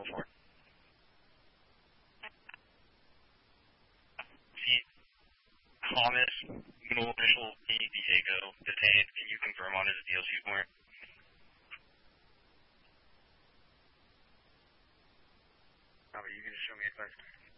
before. See, Thomas, middle initial D, Diego, detained. Can you confirm on his DLC warrant? No, but you can just show me a text.